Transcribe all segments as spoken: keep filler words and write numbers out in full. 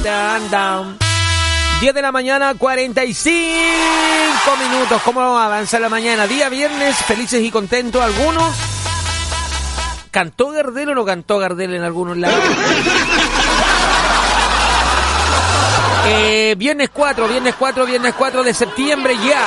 Down, down. diez de la mañana, cuarenta y cinco minutos. ¿Cómo avanza la mañana? Día viernes, felices y contentos algunos. ¿Cantó Gardel o no cantó Gardel en algunos lados? eh, viernes cuatro, viernes cuatro, viernes cuatro de septiembre ya.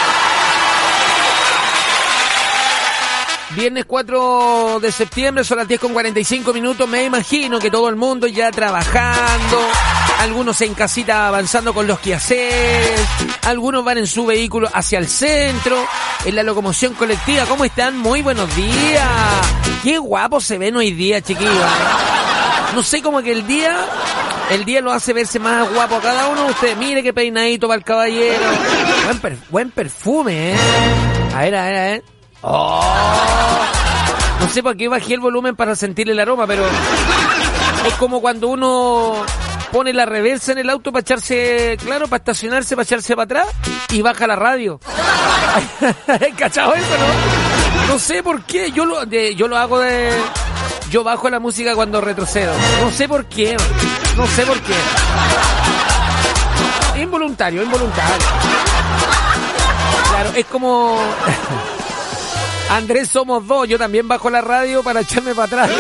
Viernes cuatro de septiembre, son las diez con cuarenta y cinco minutos. Me imagino que todo el mundo ya trabajando, algunos en casita avanzando con los quehaceres, algunos van en su vehículo hacia el centro, en la locomoción colectiva. ¿Cómo están? Muy buenos días. Qué guapo se ven hoy día, chiquillos. No sé, como que el día, el día lo hace verse más guapo a cada uno de ustedes. Mire qué peinadito para el caballero. Buen, per, buen perfume, ¿eh? A ver, a ver, a ver. Oh, no sé por qué bajé el volumen para sentir el aroma, pero es como cuando uno pone la reversa en el auto para echarse, claro, para estacionarse, para echarse para atrás y baja la radio. ¿Cachado eso, no? No sé por qué, yo lo, de, yo lo hago de... Yo bajo la música cuando retrocedo. No sé por qué, no sé por qué. Involuntario, involuntario. Claro, es como... Andrés, somos dos, yo también bajo la radio para echarme para atrás.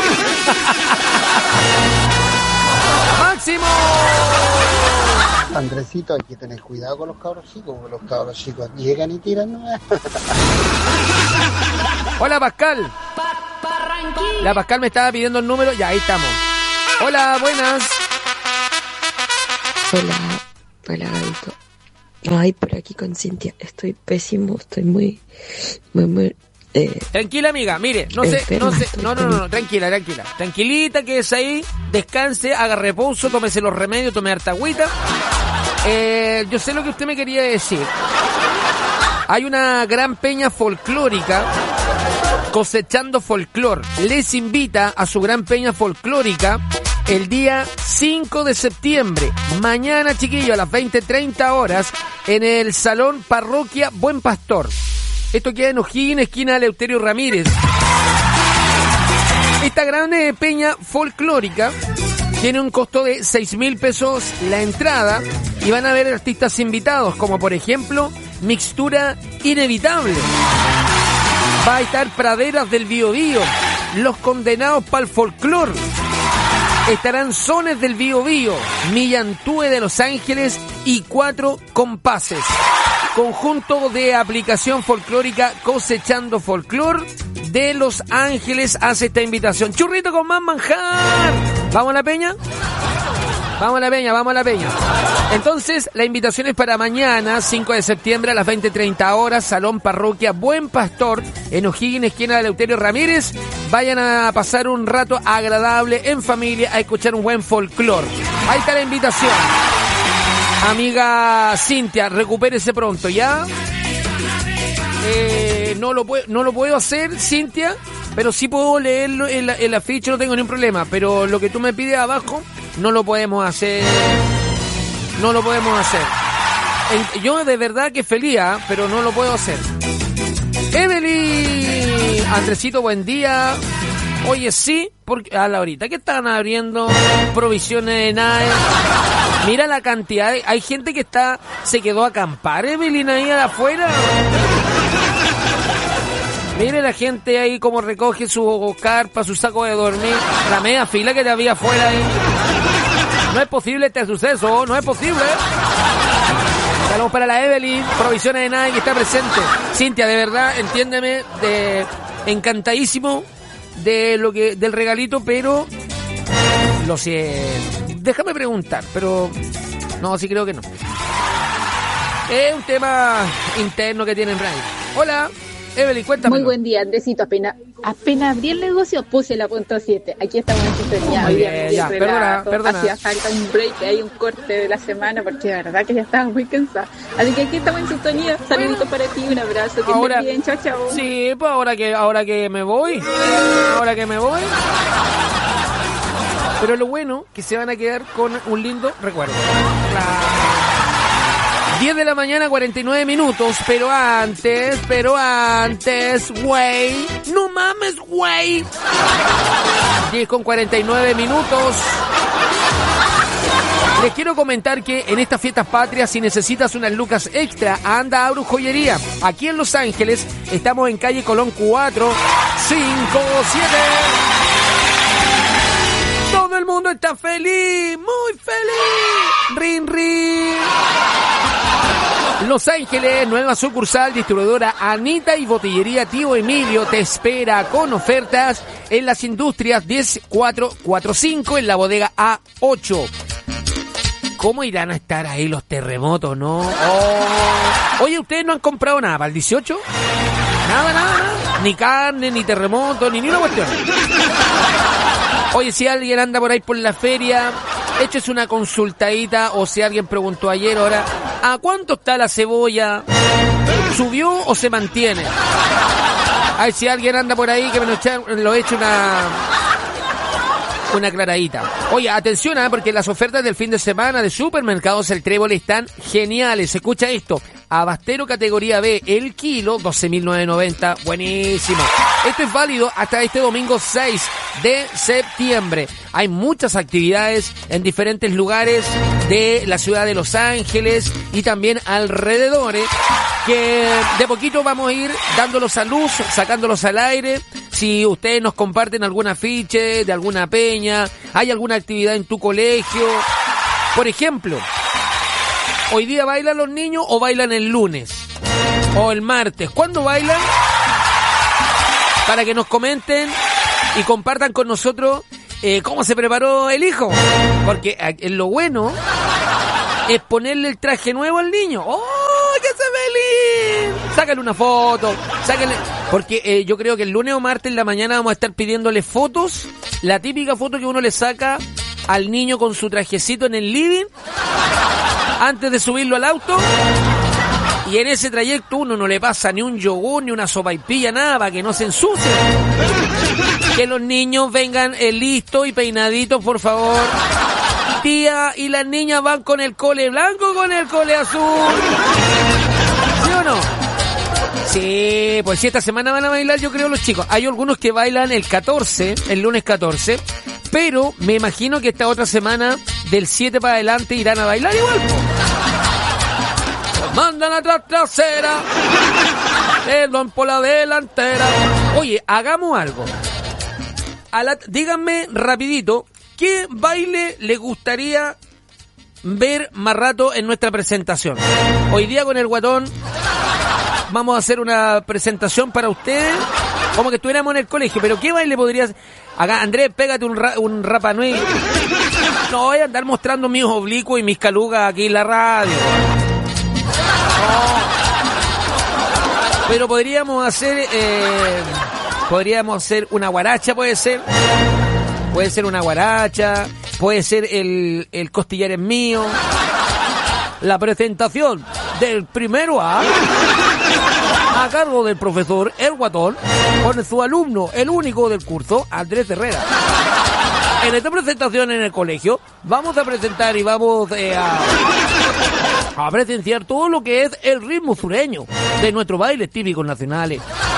¡Máximo! Andresito, hay que tener cuidado con los cabros chicos, porque los cabros chicos llegan y tiran, ¿no? Hola, Pascal. La Pascal me estaba pidiendo el número, ya, ahí estamos. Hola, buenas. Hola, hola, Gabito. Ay, por aquí con Cintia, estoy pésimo, estoy muy, muy, muy... Eh, tranquila, amiga, mire, no sé, no sé, no, no, no, no, tranquila, tranquila, tranquilita, quédese ahí, descanse, haga reposo, tómese los remedios, tome harta agüita. Eh, yo sé lo que usted me quería decir. Hay una gran peña folclórica, Cosechando Folclor. Les invita a su gran peña folclórica el día cinco de septiembre, mañana, chiquillo, a las veinte treinta horas, en el Salón Parroquia Buen Pastor. Esto queda en O'Higgins, esquina Eleuterio Ramírez. Esta gran eh, peña folclórica tiene un costo de seis mil pesos la entrada y van a haber artistas invitados, como por ejemplo Mixtura Inevitable. Va a estar Praderas del Biobío, Los Condenados pa'l Folclor. Estarán Sones del Biobío, Millantúe de Los Ángeles y Cuatro Compases. Conjunto de aplicación folclórica Cosechando Folclor de Los Ángeles hace esta invitación. Churrito con más manjar. ¿Vamos a la peña? Vamos a la peña, vamos a la peña. Entonces, la invitación es para mañana, cinco de septiembre, a las veinte treinta horas, Salón Parroquia Buen Pastor, en O'Higgins, esquina de Eleuterio Ramírez. Vayan a pasar un rato agradable en familia, a escuchar un buen folclor. Ahí está la invitación. Amiga Cintia, recupérese pronto, ¿ya? Eh, no lo puedo, no lo puedo hacer, Cintia, pero sí puedo leerlo en la, en la ficha, no tengo ningún problema. Pero lo que tú me pides abajo, no lo podemos hacer. No lo podemos hacer. En, yo de verdad que feliz, ¿eh? Pero no lo puedo hacer. Evelyn, Andresito, buen día. Oye, sí, porque a la horita que están abriendo provisiones de N A E. Mira la cantidad de... Hay gente que está... Se quedó a acampar, Evelyn, ahí afuera. Mire la gente ahí como recoge su carpa, su saco de dormir. La media fila que te había afuera ahí. No es posible este suceso, no es posible. Saludos para la Evelyn, provisiones de N A E que está presente. Cintia, de verdad, entiéndeme, de encantadísimo de lo que del regalito, pero... Lo sé... Déjame preguntar, pero... No, sí creo que no. Es un tema interno que tienen ahí. Hola, Evelyn, cuéntame. Muy buen día, Andresito. Apenas, apenas abrí el negocio, puse la punto siete. Aquí estamos en sintonía. Muy bien, ya, perdona, perdona. Hacía falta un break, hay un corte de la semana, porque de verdad que ya estaba muy cansada. Así que aquí estamos en sintonía. Saluditos para ti, un abrazo. Que ahora, estés bien, chao, chao. Sí, pues ahora que, ahora que me voy, ahora que me voy... Pero lo bueno que se van a quedar con un lindo recuerdo. diez de la mañana, cuarenta y nueve minutos. Pero antes, pero antes, güey. No mames, güey. diez con cuarenta y nueve minutos. Les quiero comentar que en estas fiestas patrias, si necesitas unas lucas extra, anda a Auro Joyería. Aquí en Los Ángeles, estamos en calle Colón cuatro cinco siete. Todo el mundo está feliz, muy feliz. Rin, rin. Los Ángeles, nueva sucursal, distribuidora Anita y botillería Tío Emilio te espera con ofertas en las industrias diez cuatro cuarenta y cinco en la bodega A ocho. ¿Cómo irán a estar ahí los terremotos, no? Oh. Oye, ¿ustedes no han comprado nada para el dieciocho? Nada, nada, nada. Ni carne, ni terremoto, ni ni una cuestión. Oye, si alguien anda por ahí por la feria, échese una consultadita, o si alguien preguntó ayer, ahora, ¿a cuánto está la cebolla? ¿Subió o se mantiene? Ay, si alguien anda por ahí, que me lo eche, lo eche una... una aclaradita. Oye, atención, ¿eh? Porque las ofertas del fin de semana de Supermercados El Trébol están geniales. Escucha esto. Abastero categoría B, el kilo, doce mil novecientos noventa. Buenísimo. Esto es válido hasta este domingo seis de septiembre. Hay muchas actividades en diferentes lugares de la ciudad de Los Ángeles y también alrededores, que de poquito vamos a ir dándolos a luz, sacándolos al aire. Si ustedes nos comparten algún afiche de alguna peña, hay alguna actividad en tu colegio. Por ejemplo, ¿hoy día bailan los niños o bailan el lunes? ¿O el martes? ¿Cuándo bailan? Para que nos comenten y compartan con nosotros eh, cómo se preparó el hijo. Porque eh, lo bueno es ponerle el traje nuevo al niño. ¡Oh, que se ve lindo! Sácale una foto, sácale... Porque eh, yo creo que el lunes o martes en la mañana vamos a estar pidiéndole fotos. La típica foto que uno le saca al niño con su trajecito en el living antes de subirlo al auto. Y en ese trayecto uno no le pasa ni un yogur, ni una sopaipilla, nada, para que no se ensucie. Que los niños vengan eh, listos y peinaditos, por favor. Tía, y las niñas van con el cole blanco o con el cole azul. ¿Sí o no? Sí, pues si esta semana van a bailar, yo creo, los chicos. Hay algunos que bailan el catorce, el lunes catorce, pero me imagino que esta otra semana, del siete para adelante, irán a bailar igual. Mandan atrás trasera, perdón por la delantera. Oye, hagamos algo. A la, díganme rapidito, ¿qué baile les gustaría ver más rato en nuestra presentación? Hoy día con el Guatón vamos a hacer una presentación para ustedes, como que estuviéramos en el colegio. Pero ¿qué baile podrías...? Acá, Andrés, pégate un, ra, un Rapa Nui. No voy a andar mostrando mis oblicuos y mis calugas aquí en la radio. No. Pero podríamos hacer... Eh, podríamos hacer una guaracha, puede ser. Puede ser una guaracha. Puede ser el, el costillar es mío. La presentación del primero A, a cargo del profesor El Guatón, con su alumno, el único del curso, Andrés Herrera. En esta presentación en el colegio vamos a presentar y vamos eh, a, a presenciar todo lo que es el ritmo sureño de nuestros bailes típicos nacionales.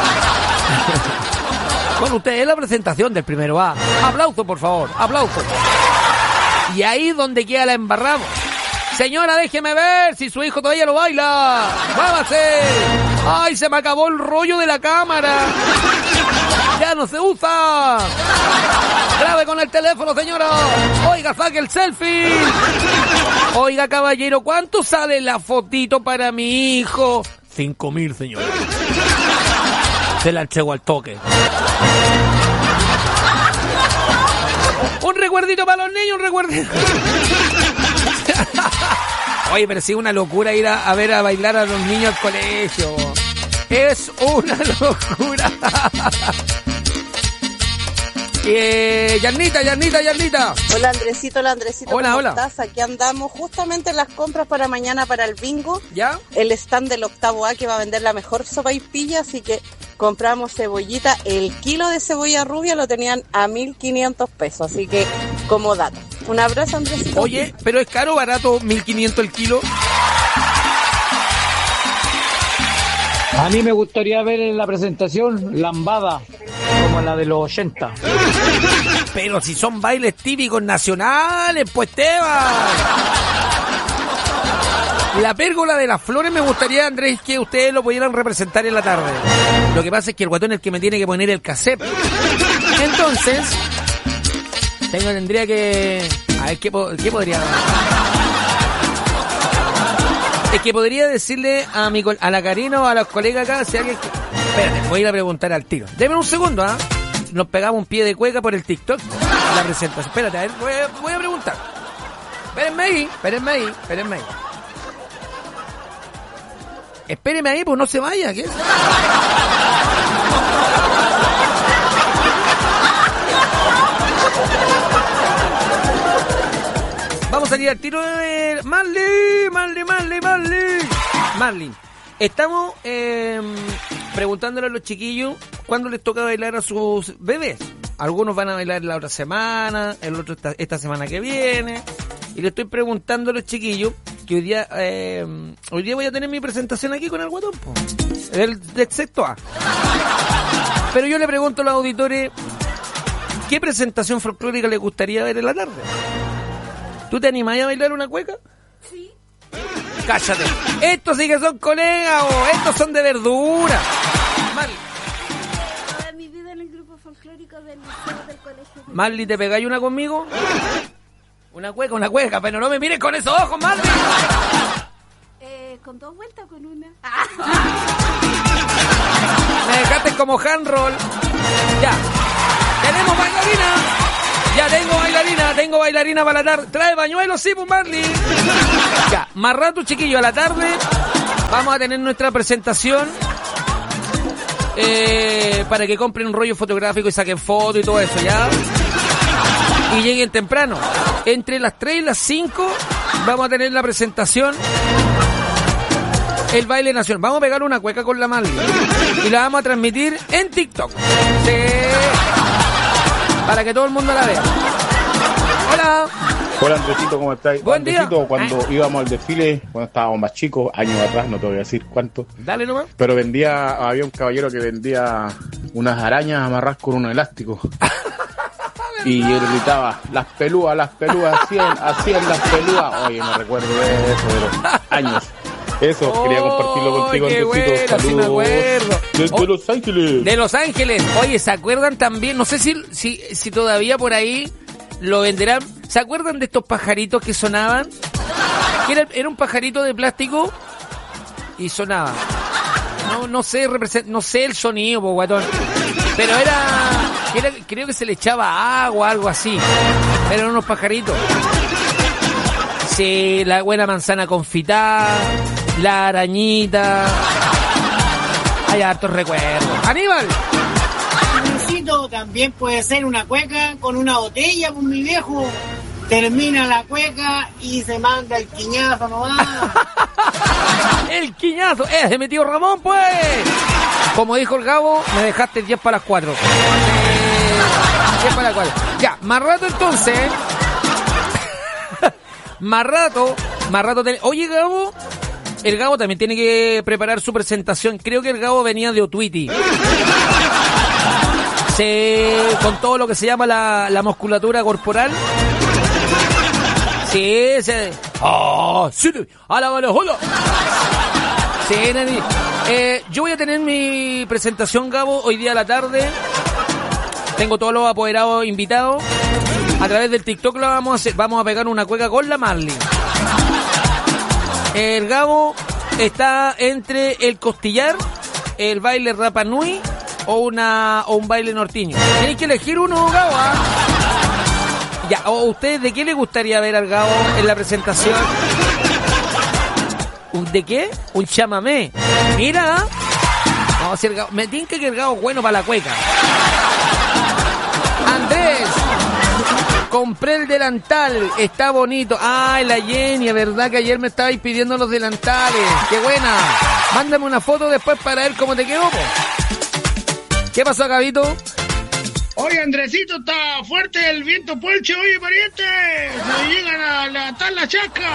Con ustedes la presentación del primero A. Aplauso, por favor, aplauso. Y ahí donde queda la embarramos. Señora, déjeme ver si su hijo todavía lo baila. ¡Muévase! ¡Ay, se me acabó el rollo de la cámara! ¡Ya no se usa! ¡Grabe con el teléfono, señora! ¡Oiga, saque el selfie! Oiga, caballero, ¿cuánto sale la fotito para mi hijo? Cinco mil, señora. Se la entrego al toque. Un recuerdito para los niños, un recuerdito. Oye, pero sí es una locura ir a, a ver a bailar a los niños al colegio. Es una locura. Eh, Yarnita, Yarnita, Yarnita. Hola Andresito, hola Andresito. Hola, ¿cómo hola. estás? Aquí andamos justamente en las compras para mañana para el bingo. ¿Ya? El stand del octavo A que va a vender la mejor sopaipilla, así que compramos cebollita. El kilo de cebolla rubia lo tenían a mil quinientos pesos, así que como dato. Un abrazo, Andresito. Oye, pero es caro o barato, mil quinientos el kilo. A mí me gustaría ver en la presentación lambada, como la de los ochenta. Pero si son bailes típicos nacionales, pues Esteban. La pérgola de las flores me gustaría, Andrés, que ustedes lo pudieran representar en la tarde. Lo que pasa es que el guatón es el que me tiene que poner el cassette. Entonces, tengo, tendría que... A ver, ¿qué, qué podría...? Es que podría decirle a mi a la Karina o a los colegas acá, si alguien... Espérate, voy a ir a preguntar al tiro. Deme un segundo, ¿ah? ¿eh? Nos pegamos un pie de cueca por el TikTok. La presentación. Espérate, a ver, voy a, voy a preguntar. Espérenme ahí, espérenme ahí, espérenme ahí. Espéreme ahí, pues no se vaya, ¿qué es? Vamos a salir al tiro de Marley, Marley, Marley, Marley. Marley. Estamos eh, preguntándole a los chiquillos cuándo les toca bailar a sus bebés. Algunos van a bailar la otra semana, el otro esta, esta semana que viene. Y le estoy preguntando a los chiquillos que hoy día eh, hoy día voy a tener mi presentación aquí con el guatón, po, el del sexto A. Pero yo le pregunto a los auditores, ¿qué presentación folclórica les gustaría ver en la tarde? ¿Tú te animás a bailar una cueca? Sí. Cállate. Estos sí que son colegas, o estos son de verdura. Marley. Toda mi vida en el grupo folclórico del liceo del colegio. Marley, ¿te pegáis una conmigo? Una cueca, una cueca, pero no me mires con esos ojos, Marley. Eh, ¿con dos vueltas o con una? Me dejaste como hand roll. Ya. Tenemos bailarina. Ya tengo bailarina, tengo bailarina para la tarde. Trae bañuelos, sí, pues, Marley. Ya, más rato, chiquillos, a la tarde vamos a tener nuestra presentación eh, para que compren un rollo fotográfico y saquen fotos y todo eso, ¿ya? Y lleguen temprano. Entre las tres y las cinco vamos a tener la presentación, el baile nacional. Vamos a pegar una cueca con la Marley y la vamos a transmitir en TikTok. Sí. Para que todo el mundo la vea. Hola. Hola, Andresito, ¿cómo estáis? Buen Andresito, día. cuando Ay. íbamos al desfile, cuando estábamos más chicos, años atrás, no te voy a decir cuánto. Dale nomás. Pero vendía, había un caballero que vendía unas arañas amarradas con un elástico. Y él gritaba, las pelúas, las pelúas, hacían, hacían las pelúas. Oye, me recuerdo de eso, de los años. Eso, oh, quería compartirlo contigo, qué Andresito. Bueno, saludos. sí me acuerdo. Desde oh, Los Ángeles. De Los Ángeles. Oye, ¿se acuerdan también? No sé si, si, si todavía por ahí lo venderán. ¿Se acuerdan de estos pajaritos que sonaban? Que era, era un pajarito de plástico y sonaba. No, no sé, represent, no sé el sonido, po, guatón. Pero era, era, creo que se le echaba agua, algo así. Eran unos pajaritos. Sí, la buena manzana confitada, la arañita. Hay hartos recuerdos. ¡Aníbal! Necesito, también puede ser una cueca con una botella, con mi viejo. Termina la cueca y se manda el quiñazo nomás. El quiñazo, es de mi tío Ramón, pues. Como dijo el Gabo, me dejaste diez para las cuatro. diez para las cuatro. Ya, más rato entonces. Más rato, más rato. Ten... Oye, Gabo, el Gabo también tiene que preparar su presentación. Creo que el Gabo venía de Otwitty. Se... Con todo lo que se llama la, la musculatura corporal. Sí, se... ¡Oh! ¡Sí! ¡Hala, hala, hola! Sí, Nani. Eh, yo voy a tener mi presentación, Gabo, hoy día a la tarde. Tengo todos los apoderados invitados. A través del TikTok la vamos a hacer. Vamos a pegar una cueca con la Marley. El Gabo está entre el costillar, el baile Rapa Nui o una o un baile norteño. Tenéis que elegir uno, Gabo, ¿eh? Ya, ¿o ustedes de qué les gustaría ver al Gabo en la presentación? ¿De qué? Un chamamé. Mira. Vamos a hacer Gabo. Me tinca que el Gabo es bueno para la cueca. Andrés. Compré el delantal, está bonito. Ay, la Jenny, es verdad que ayer me estabais pidiendo los delantales. Qué buena. Mándame una foto después para ver cómo te quedó, po. ¿Qué pasó, Gabito? Oye, Andresito, está fuerte el viento polche, oye, pariente. Me llegan a la tal la chaca.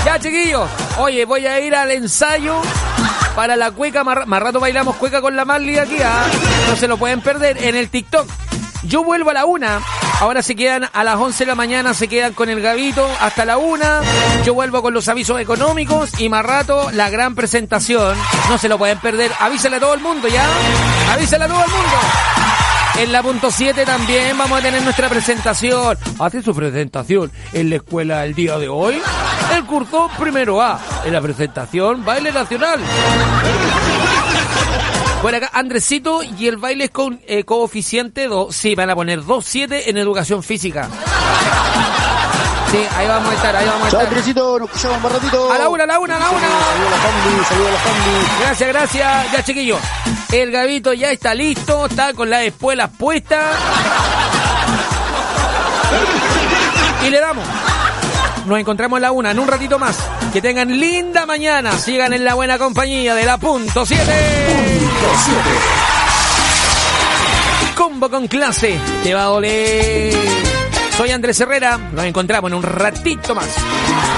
Ya, chiquillos. Oye, voy a ir al ensayo para la cueca. Más, más rato bailamos cueca con la Marley aquí. ¿Ah? No se lo pueden perder en el TikTok. Yo vuelvo a la una. Ahora se quedan a las once de la mañana, se quedan con el Gabito hasta la una. Yo vuelvo con los avisos económicos y más rato la gran presentación. No se lo pueden perder. Avísale a todo el mundo, ¿ya? Avísale a todo el mundo. En la punto siete también vamos a tener nuestra presentación. Hace su presentación en la escuela el día de hoy. El curso primero A. En la presentación Baile Nacional. Por acá, Andresito, y el baile es con eh, coeficiente dos. Sí, van a poner dos siete en educación física. Sí, ahí vamos a estar, ahí vamos a estar. Chao, Andresito, nos escuchamos más ratito. A la una, a la una, a la una. Saludos a la family, saludos a la family. Gracias, gracias. Ya, chiquillos. El Gabito ya está listo, está con las espuelas puestas. Y le damos. Nos encontramos en la una, en un ratito más. Que tengan linda mañana. Sigan en la buena compañía de la punto siete. Combo con clase. Te va a doler. Soy Andrés Herrera. Nos encontramos en un ratito más.